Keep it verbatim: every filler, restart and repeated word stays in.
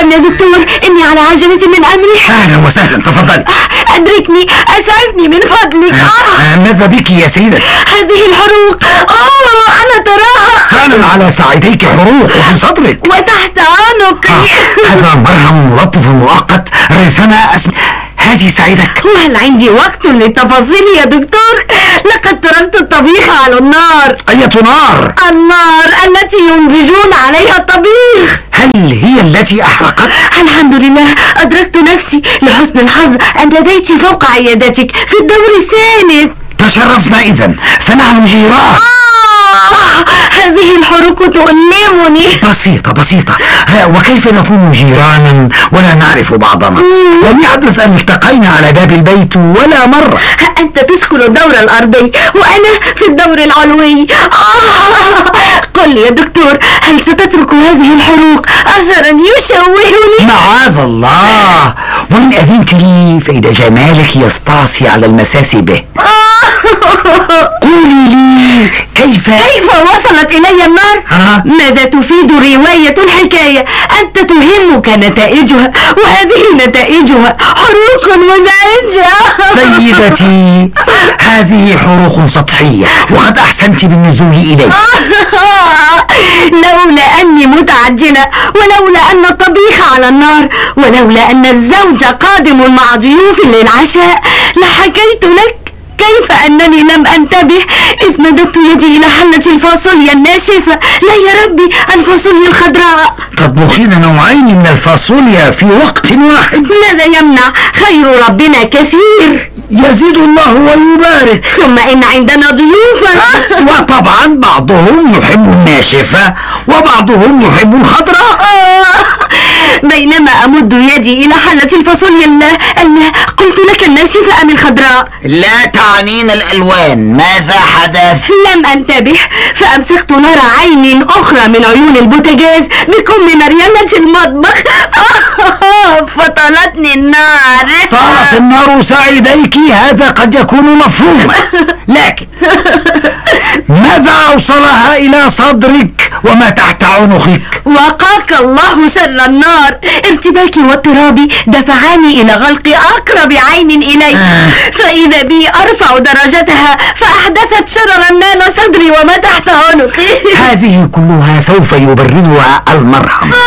يا دكتور اني على عجلة من امري. اهلا وسهلا، تفضلي. ادركني، اسعفني من فضلك. آه. ماذا بك يا سيدة؟ هذه الحروق، اه انا تراها فعلا على ساعديك حروق وفي صدرك وتحت عنقي. آه. هذا مرهم ملطف مؤقت، رسمة اسم. هذه سعيدك. وهل عندي وقت للتفاصيل يا دكتور؟ لقد تركت الطبيخ على النار. أية نار؟ النار التي ينضجون عليها الطبيخ. هل هي التي أحرقت؟ الحمد لله، أدركت نفسي لحسن الحظ أن لديك فوق عيادتك في الدور الثالث. تشرفنا إذن، فنحن جيران. آه، هذه الحروق تؤلمني. بسيطة بسيطة، وكيف نكون جيرانا ولا نعرف بعضنا؟ لم يحدث أن التقينا على باب البيت ولا مرة. أنت تسكن الدور الأرضي وأنا في الدور العلوي. آه. قل لي يا دكتور، هل ستترك هذه الحروق أثرا يشوهني؟ معاذ الله، وإن أذنت لي فإذا جمالك يستعصي على المساس به. قولي لي كيف كيف وصلت إلي النار؟ ها؟ ماذا تفيد رواية الحكاية؟ أنت تهمك نتائجها، وهذه نتائجها حروق مزعجة. سيدتي، هذه حروق سطحية وقد أحسنت بالنزول إليك. لولا أني متعجلة، ولولا أن الطبيخ على النار، ولولا أن الزوج قادم مع ضيوف للعشاء لحكيت لك كيف أنني لم أنتبه إذ مددت يدي إلى حلة الفاصوليا الناشفة. لا يا ربي، الفاصوليا الخضراء. تطبخين نوعين من الفاصوليا في وقت واحد؟ ماذا يمنع؟ خير ربنا كثير. يزيد الله ويبارك. ثم إن عندنا ضيوفا. وطبعا بعضهم يحب الناشفة وبعضهم يحب الخضراء. بينما أمد يدي إلى حلة الفاصوليا الله الله قلت لك الناشفة أم الخضراء؟ لا تعنين الألوان، ماذا حدث؟ لم أنتبه فأمسكت نار عين أخرى من عيون البوتاجاز بكم مريم في المطبخ. فطالتني النار. طالت النار سعيديك، هذا قد يكون مفهوما، لكن ماذا أوصلها إلى صدرك وما تحت عنقك؟ وقاك الله شر النار. ارتباكي واضطرابي دفعاني إلى غلق أقرب عين إلي، آه. فإذا بي أرفع درجتها فأحدثت شررا نال صدري وما تحت عنقي. هذه كلها سوف يبردها المرهم.